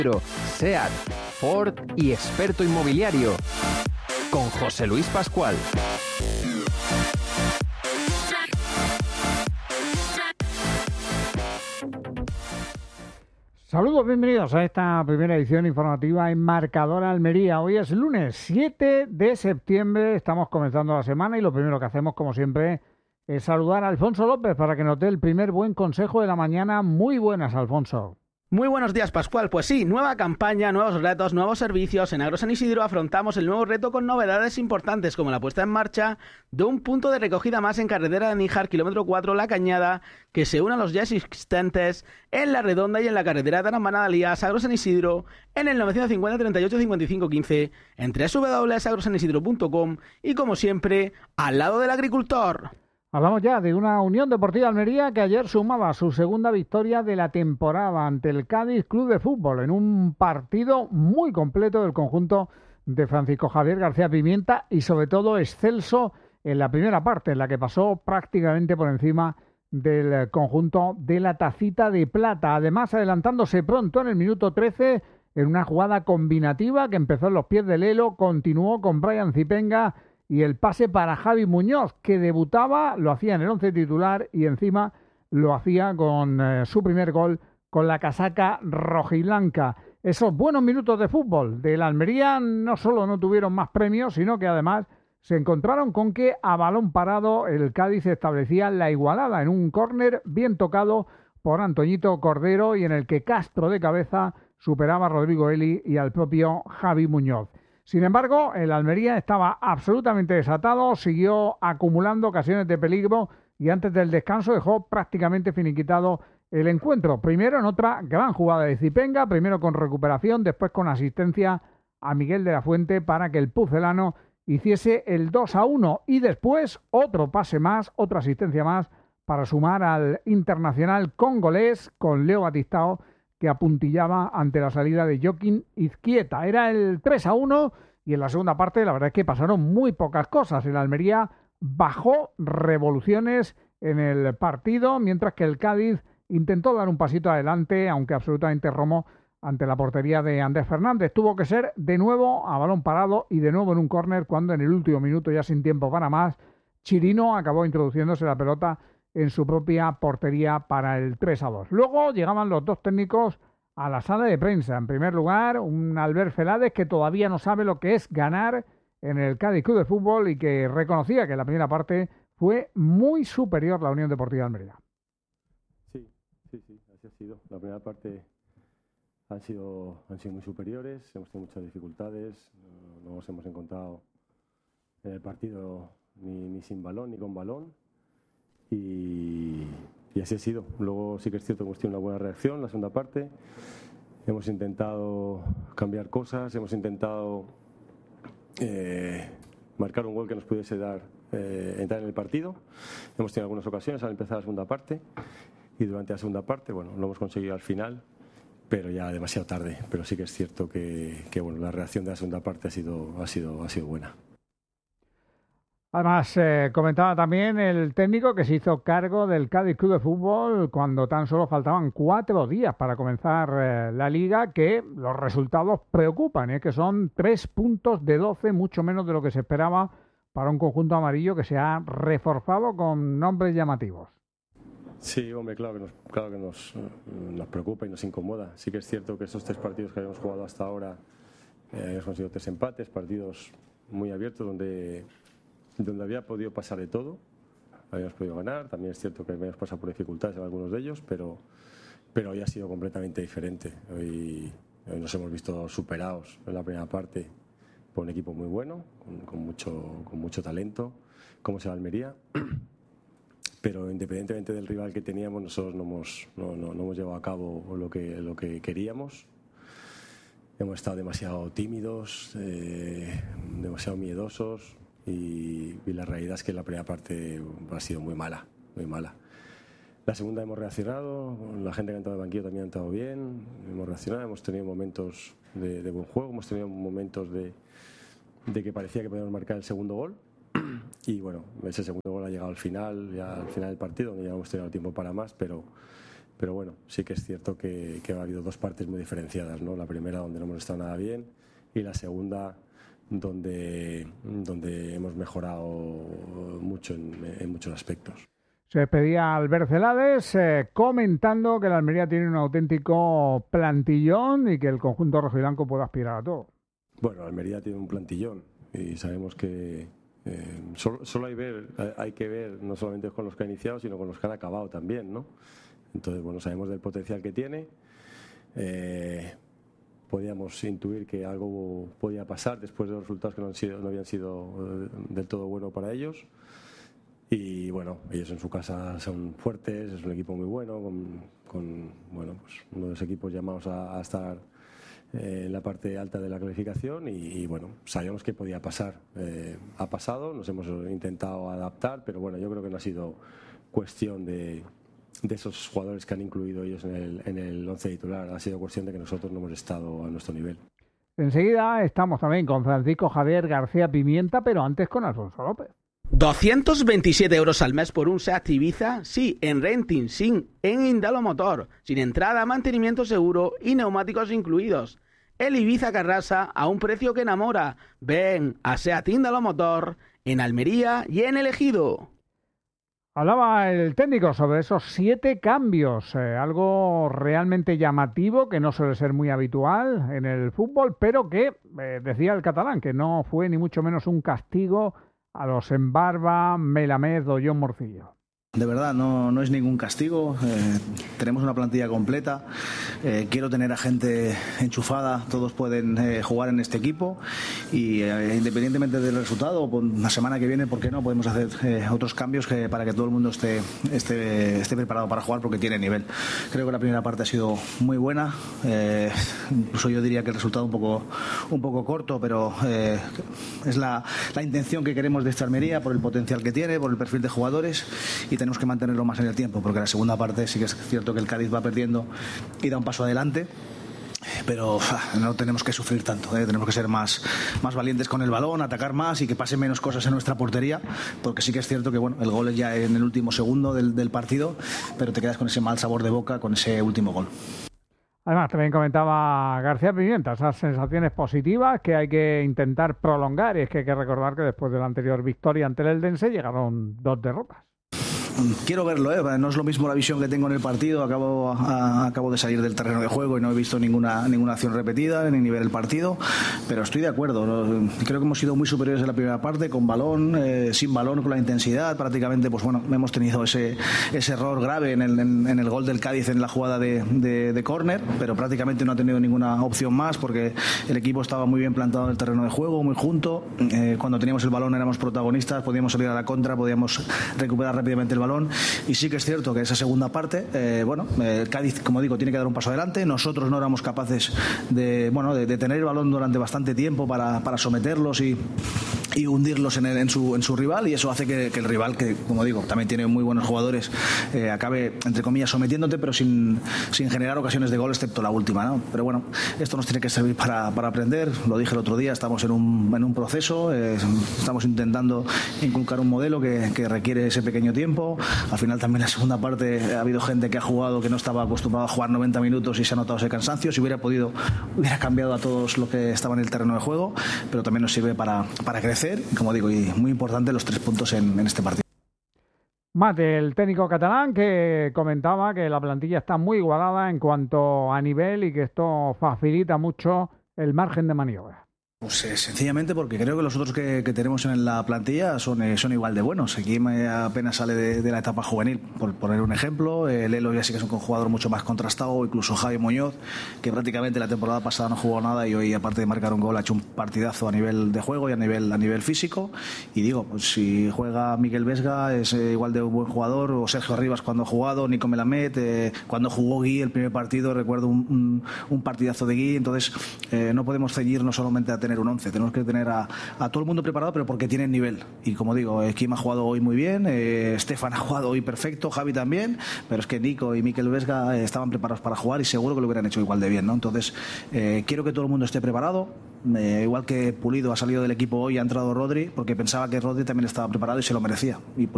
SEAT, Ford y experto inmobiliario, con José Luis Pascual. Saludos, bienvenidos a esta primera edición informativa en Marcador Almería. Hoy es lunes 7 de septiembre, estamos comenzando la semana y lo primero que hacemos, como siempre, es saludar a Alfonso López para que nos dé el primer buen consejo de la mañana. Muy buenas, Alfonso. Muy buenos días, Pascual. Pues sí, nueva campaña, nuevos retos, nuevos servicios. En Agro San Isidro afrontamos el nuevo reto con novedades importantes como la puesta en marcha de un punto de recogida más en carretera de Níjar, kilómetro 4, La Cañada, que se une a los ya existentes en La Redonda y en la carretera de Aramana-Dalías, Agro San Isidro, en el 950 38 55 15, en www.agrosanisidro.com y, como siempre, al lado del agricultor. Hablamos ya de una Unión Deportiva Almería que ayer sumaba su segunda victoria de la temporada ante el Cádiz Club de Fútbol en un partido muy completo del conjunto de Francisco Javier García Pimienta y sobre todo excelso en la primera parte, en la que pasó prácticamente por encima del conjunto de la Tacita de Plata. Además, adelantándose pronto en el minuto 13 en una jugada combinativa que empezó en los pies de Lelo, continuó con Brian Zipenga y el pase para Javi Muñoz, que debutaba, lo hacía en el 11 titular y encima lo hacía con su primer gol con la casaca rojiblanca. Esos buenos minutos de fútbol de la Almería no solo no tuvieron más premios, sino que además se encontraron con que a balón parado el Cádiz establecía la igualada en un córner bien tocado por Antoñito Cordero y en el que Castro de cabeza superaba a Rodrigo Eli y al propio Javi Muñoz. Sin embargo, el Almería estaba absolutamente desatado, siguió acumulando ocasiones de peligro y antes del descanso dejó prácticamente finiquitado el encuentro. Primero en otra gran jugada de Zipenga, primero con recuperación, después con asistencia a Miguel de la Fuente para que el pucelano hiciese el 2-1 y después otro pase más, otra asistencia más para sumar al internacional congolés con Leo Batistao, que apuntillaba ante la salida de Joaquín Izquieta. Era el 3-1 y en la segunda parte la verdad es que pasaron muy pocas cosas. El Almería bajó revoluciones en el partido, mientras que el Cádiz intentó dar un pasito adelante, aunque absolutamente romo ante la portería de Andrés Fernández. Tuvo que ser de nuevo a balón parado y de nuevo en un córner cuando en el último minuto, ya sin tiempo para más, Chirino acabó introduciéndose la pelota en su propia portería para el 3-2. Luego llegaban los dos técnicos a la sala de prensa. En primer lugar, un Albert Felades que todavía no sabe lo que es ganar en el Cádiz Club de Fútbol y que reconocía que en la primera parte fue muy superior la Unión Deportiva Almería. Sí, así ha sido. La primera parte han sido muy superiores, hemos tenido muchas dificultades, no nos hemos encontrado en el partido ni sin balón ni con balón. Y así ha sido. Luego sí que es cierto que hemos tenido una buena reacción en la segunda parte. Hemos intentado cambiar cosas, hemos intentado marcar un gol que nos pudiese dar entrar en el partido. Hemos tenido algunas ocasiones al empezar la segunda parte y durante la segunda parte, bueno, lo hemos conseguido al final, pero ya demasiado tarde. Pero sí que es cierto que bueno, la reacción de la segunda parte ha sido buena. Además, comentaba también el técnico que se hizo cargo del Cádiz Club de Fútbol cuando tan solo faltaban 4 días para comenzar la Liga, que los resultados preocupan, que son 3 puntos de 12, mucho menos de lo que se esperaba para un conjunto amarillo que se ha reforzado con nombres llamativos. Sí, hombre, claro que nos preocupa y nos incomoda. Sí que es cierto que estos 3 partidos que habíamos jugado hasta ahora hemos conseguido 3 empates, partidos muy abiertos donde había podido pasar de todo, habíamos podido ganar. También es cierto que habíamos pasado por dificultades en algunos de ellos, pero hoy ha sido completamente diferente. Hoy nos hemos visto superados en la primera parte por un equipo muy bueno, con mucho talento, como es el Almería. Pero independientemente del rival que teníamos, nosotros no hemos llevado a cabo lo que queríamos. Hemos estado demasiado tímidos, demasiado miedosos. Y la realidad es que la primera parte ha sido muy mala. La segunda hemos reaccionado, la gente que ha entrado al banquillo también ha entrado bien, hemos reaccionado, hemos tenido momentos de buen juego, hemos tenido momentos de que parecía que podíamos marcar el segundo gol y bueno, ese segundo gol ha llegado al final del partido, donde ya hemos tenido tiempo para más, pero pero bueno, sí que es cierto que ha habido 2 partes muy diferenciadas, ¿no? La primera donde no hemos estado nada bien y la segunda donde hemos mejorado mucho en muchos aspectos. Se despedía Albert Celades comentando que la Almería tiene un auténtico plantillón y que el conjunto rojiblanco puede aspirar a todo. Bueno, Almería tiene un plantillón y sabemos que solo hay que ver no solamente con los que han iniciado, sino con los que han acabado también, ¿no? Entonces, bueno, sabemos del potencial que tiene. Podíamos intuir que algo podía pasar después de los resultados que no habían sido del todo buenos para ellos. Y bueno, ellos en su casa son fuertes, es un equipo muy bueno, con bueno, pues uno de los equipos llamados a estar en la parte alta de la clasificación y bueno, sabíamos que podía pasar. Ha pasado, nos hemos intentado adaptar, pero bueno, yo creo que no ha sido cuestión de esos jugadores que han incluido ellos en el once titular, ha sido cuestión de que nosotros no hemos estado a nuestro nivel. Enseguida estamos también con Francisco Javier García Pimienta, pero antes con Alfonso López. 227 euros al mes por un SEAT Ibiza, sí, en renting, sin, en Indalo Motor, sin entrada, mantenimiento seguro y neumáticos incluidos. El Ibiza que arrasa a un precio que enamora. Ven a SEAT Indalo Motor en Almería y en El Ejido. Hablaba el técnico sobre esos 7 cambios, algo realmente llamativo que no suele ser muy habitual en el fútbol, pero que, decía el catalán, que no fue ni mucho menos un castigo a los Embarba, Melamed o John Morcillo. De verdad, no es ningún castigo. Tenemos una plantilla completa. Quiero tener a gente enchufada. Todos pueden jugar en este equipo. Y independientemente del resultado, la semana que viene, ¿por qué no? Podemos hacer otros cambios para que todo el mundo esté preparado para jugar porque tiene nivel. Creo que la primera parte ha sido muy buena. Incluso yo diría que el resultado un poco corto, pero es la intención que queremos de esta Almería por el potencial que tiene, por el perfil de jugadores. Y tenemos que mantenerlo más en el tiempo, porque la segunda parte sí que es cierto que el Cádiz va perdiendo y da un paso adelante, pero no tenemos que sufrir tanto, tenemos que ser más valientes con el balón, atacar más y que pasen menos cosas en nuestra portería, porque sí que es cierto que bueno, el gol es ya en el último segundo del partido, pero te quedas con ese mal sabor de boca con ese último gol. Además, también comentaba García Pimienta esas sensaciones positivas que hay que intentar prolongar, y es que hay que recordar que después de la anterior victoria ante el Eldense llegaron 2 derrotas. Quiero verlo, no es lo mismo la visión que tengo en el partido. Acabo de salir del terreno de juego y no he visto ninguna acción repetida ni ver el partido, pero estoy de acuerdo, ¿no? Creo que hemos sido muy superiores en la primera parte, con balón, sin balón, con la intensidad. Prácticamente, pues bueno, hemos tenido ese error grave en el gol del Cádiz en la jugada de córner, pero prácticamente no ha tenido ninguna opción más porque el equipo estaba muy bien plantado en el terreno de juego, muy junto. Cuando teníamos el balón éramos protagonistas, podíamos salir a la contra, podíamos recuperar rápidamente el balón. Y sí que es cierto que esa segunda parte, el Cádiz, como digo, tiene que dar un paso adelante. Nosotros no éramos capaces de tener el balón durante bastante tiempo para someterlos y hundirlos en su rival, y eso hace que el rival, que como digo, también tiene muy buenos jugadores, acabe, entre comillas, sometiéndote, pero sin generar ocasiones de gol, excepto la última, ¿no? Pero bueno, esto nos tiene que servir para aprender. Lo dije el otro día, estamos en un proceso, estamos intentando inculcar un modelo que requiere ese pequeño tiempo. Al final también en la segunda parte ha habido gente que ha jugado que no estaba acostumbrado a jugar 90 minutos y se ha notado ese cansancio. Si hubiera cambiado a todos los que estaban en el terreno de juego, pero también nos sirve para crecer, como digo, y muy importante los 3 puntos en este partido. Mate, el técnico catalán, que comentaba que la plantilla está muy igualada en cuanto a nivel y que esto facilita mucho el margen de maniobra. Pues sencillamente porque creo que los otros que tenemos en la plantilla son igual de buenos. Aquí apenas sale de la etapa juvenil, por poner un ejemplo. Lelo ya sí que es un jugador mucho más contrastado, incluso Javi Muñoz, que prácticamente la temporada pasada no jugó nada y hoy, aparte de marcar un gol, ha hecho un partidazo a nivel de juego y a nivel físico. Y digo, pues si juega Mikel Vesga es igual de un buen jugador, o Sergio Arribas cuando ha jugado, Nico Melamed, cuando jugó Gui el primer partido, recuerdo un partidazo de Gui. Entonces no podemos ceñirnos solamente a tener un 11, tenemos que tener a todo el mundo preparado, pero porque tienen nivel. Y como digo, Kim ha jugado hoy muy bien, Stefan ha jugado hoy perfecto, Javi también, pero es que Nico y Mikel Vesga estaban preparados para jugar y seguro que lo hubieran hecho igual de bien, ¿no? Entonces quiero que todo el mundo esté preparado, igual que Pulido ha salido del equipo hoy, ha entrado Rodri, porque pensaba que Rodri también estaba preparado y se lo merecía, y